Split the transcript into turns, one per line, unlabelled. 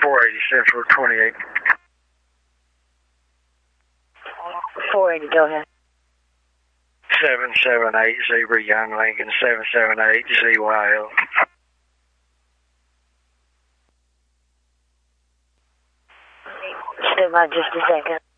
480 Central 28.
480, go ahead.
778 Zebra Young Lincoln 778 ZYL.
Stand by just a second.